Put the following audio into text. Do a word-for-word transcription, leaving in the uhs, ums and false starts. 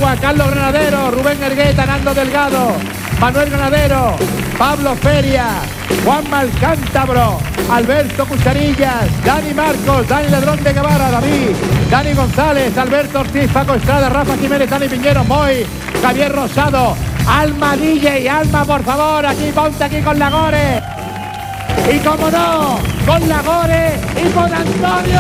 Agua, Carlos Granadero, Rubén Ergueta, Nando Delgado, Manuel Granadero, Pablo Feria, Juanma Alcántabro, Alberto Cucharillas, Dani Marcos, Dani Ladrón de Guevara, David, Dani González, Alberto Ortiz, Paco Estrada, Rafa Jiménez, Dani Piñero, Moy, Javier Rosado, Alma D J, Alma, por favor, aquí, ponte aquí con la Gore. Y como no, con la Gore y con Antonio.